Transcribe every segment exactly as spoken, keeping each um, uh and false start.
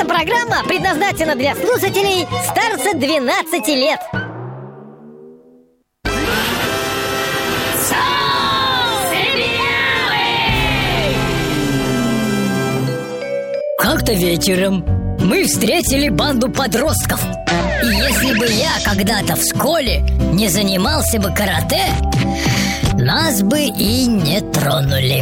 Программа предназначена для слушателей старше двенадцати лет. Как-то вечером мы встретили банду подростков. И если бы я когда-то в школе не занимался бы карате, нас бы и не тронули.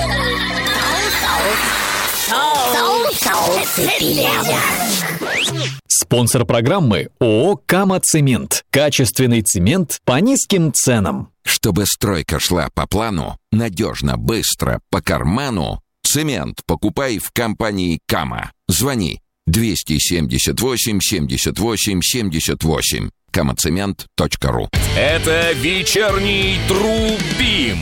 Спонсор программы ООО «Кама Цемент». Качественный цемент по низким ценам. Чтобы стройка шла по плану, надежно, быстро, по карману, цемент покупай в компании «Кама». Звони двести семьдесят восемь семьдесят восемь семьдесят восемь. камацемент точка ру. Это вечерний Трубим.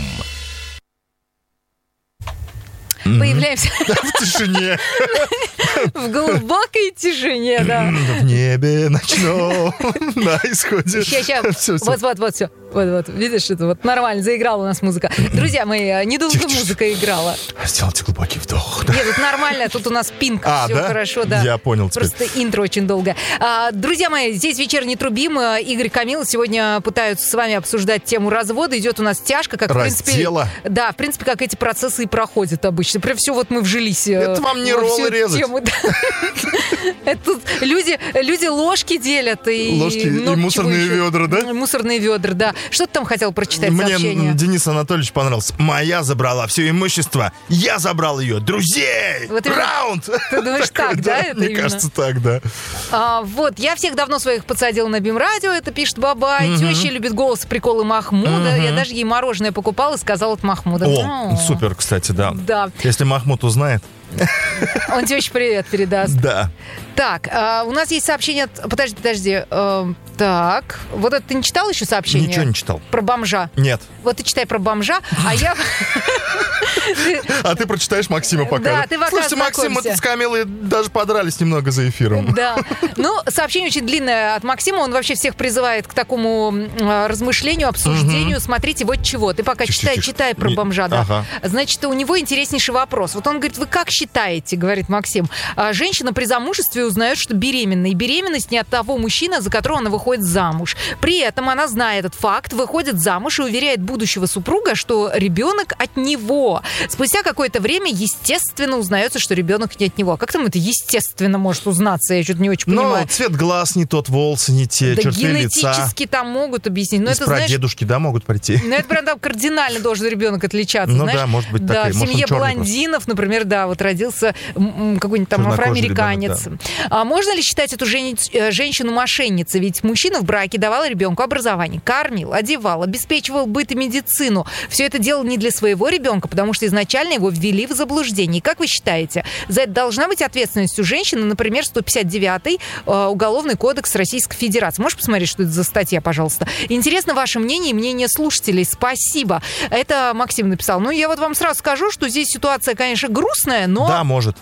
Появляемся в тишине. В глубокой тишине, да. В небе ночном на исходе. Сейчас, вот, вот, вот, все. Вот, вот, видишь, это вот нормально, заиграла у нас музыка. Друзья мои, недолго музыка играла. Сделайте глубокий вдох. Нет, тут нормально, тут у нас пинг, а, все да? хорошо, да. Я понял теперь. Просто интро очень долго. А, друзья мои, здесь вечерний Трубим. Игорь, Камила сегодня пытаются с вами обсуждать тему развода. Идет у нас тяжко, как Раздела. в принципе... Да, в принципе, как эти процессы и проходят обычно. Прям все вот мы вжились. Это вам не роллы резать. Тему, да. Это люди, люди ложки делят. И ложки и мусорные ведра, да? Мусорные ведра, да. Что ты там хотел прочитать сообщение? Мне Денис Анатольевич понравился. Моя забрала все имущество, я забрал ее друзей. Вот Раунд! Ты думаешь так, да? Это мне кажется, так, да. А, вот, я всех давно своих подсадила на БИМ-радио, это пишет Бабай. Угу. Теща любит голос и приколы Махмуда. Угу. Я даже ей мороженое покупала и сказала от Махмуда. О, О, супер, кстати, да. Да. Если Махмуд узнает. Он тебе очень привет передаст. Да. Так, а, у нас есть сообщение от... Подожди, подожди. Э, так, вот это ты не читал еще сообщение? Ничего не читал. Про бомжа? Нет. Вот ты читай про бомжа, а я... А ты прочитаешь Максима пока. Да, ты пока Слушайте, Максим, мы с Камилой даже подрались немного за эфиром. Да. Ну, сообщение очень длинное от Максима. Он вообще всех призывает к такому э, размышлению, обсуждению. Угу. Смотрите, вот чего. Ты пока тише, читай, тише. читай про Не... бомжа. Да. Ага. Значит, у него интереснейший вопрос. Вот он говорит, вы как считаете, говорит Максим, женщина при замужестве узнает, что беременна. И беременность не от того мужчины, за которого она выходит замуж. При этом она, зная этот факт, выходит замуж и уверяет будущего супруга, что ребенок от него. Спустя какое-то время, естественно, узнается, что ребенок не от него. Как там это естественно может узнаться? Я что-то не очень понимаю. Ну, цвет глаз не тот, волосы не те, да черты лица. Генетически там могут объяснить. Но из это, знаешь, прадедушки, да, могут прийти. Ну, это прям там кардинально должен ребенок отличаться. Ну знаешь? да, может быть, да, так и. в Может, семье он черный блондинов, например, да, вот родился какой-нибудь там афроамериканец. Ребенок, да. А можно ли считать эту жен... женщину мошенницей? Ведь мужчина в браке давал ребенку образование, кормил, одевал, обеспечивал быт и медицину. Все это делал не для своего ребенка, потому что изначально его ввели в заблуждение. И как вы считаете, за это должна быть ответственность у женщины? Например, сто пятьдесят девятый э, Уголовный кодекс Российской Федерации. Можешь посмотреть, что это за статья, пожалуйста? Интересно ваше мнение и мнение слушателей. Спасибо. Это Максим написал. Ну, я вот вам сразу скажу, что здесь ситуация, конечно, грустная, но... Да, может.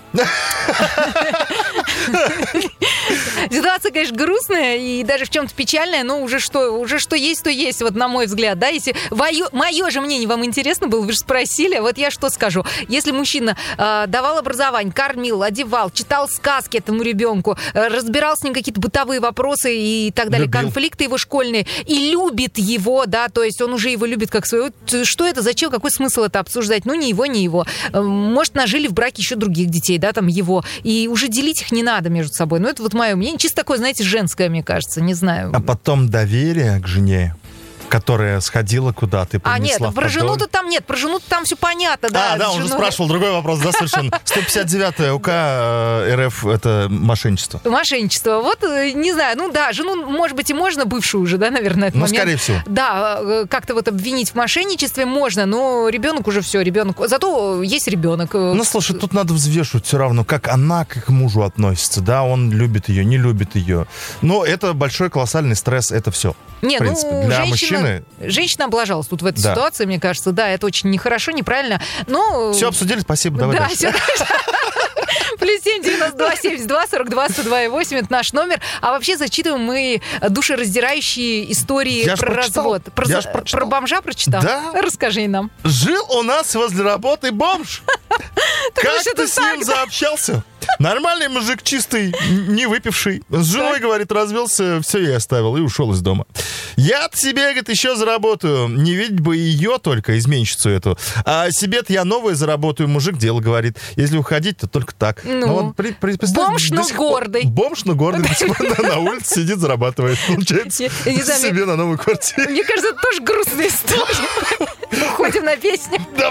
Ситуация, конечно, грустная и даже в чем-то печальная, но уже что, уже что есть, то есть, вот на мой взгляд, да, если вою, мое же мнение вам интересно было, вы же спросили, вот я что скажу. Если мужчина э, давал образование, кормил, одевал, читал сказки этому ребенку, э, разбирал с ним какие-то бытовые вопросы и так далее, любил. Конфликты его школьные, и любит его, да, то есть он уже его любит как своего, что это, зачем, какой смысл это обсуждать? Ну, не его, не его. Э, может, нажили в браке еще других детей, да, там его, и уже делить их не надо между собой. Ну, это вот мое мнение, чисто такое, знаете, женское, мне кажется, не знаю. А потом доверие к жене, которая сходила куда-то и принесла. А нет, про жену-то там нет, про жену-то там все понятно, да. А, да, он же спрашивал другой вопрос, да, совершенно. сто пятьдесят девятая УК РФ — это мошенничество. Mошенничество. Вот, не знаю, ну да, жену, может быть, и можно, бывшую уже, да, наверное, этот ну, момент. скорее всего. Да, как-то вот обвинить в мошенничестве можно, но ребенок уже все, ребенок. Зато есть ребенок. Ну, слушай, тут надо взвешивать все равно, как она к мужу относится, да, он любит ее, не любит ее. Но это большой колоссальный стресс, это все. Не, в принципе, ну, для женщина, мужчины... Женщина облажалась тут в этой да. ситуации, мне кажется. Да, это очень нехорошо, неправильно. Но... Все обсудили, спасибо, давай да, дальше. Все. Плюс семь девятьсот плюс два семьдесят два сорок два сто два и восемь, это наш номер. А вообще зачитываем мы душераздирающие истории Я ж про прочитал. развод. Про, Я за- ж прочитал. про бомжа прочитал? Да. Расскажи нам. Жил у нас возле работы бомж. Как что ты ты с ним так, заобщался? Нормальный мужик, чистый, н- не выпивший. С женой, Так. говорит, развелся, все, я оставил и ушел из дома. Я от себе, говорит, еще заработаю. Не видеть бы ее только, изменщицу эту. А себе-то я новое заработаю. Мужик дело говорит. Если уходить, то только так. Ну. вот при- при- представь, Бомж, до но сих пор- гордый. Бомж, но гордый. до сих пор на улице сидит, зарабатывает. Получается, Я- я не знаю, себе на новую квартиру. Мне кажется, это тоже грустная история. Уходим на песню.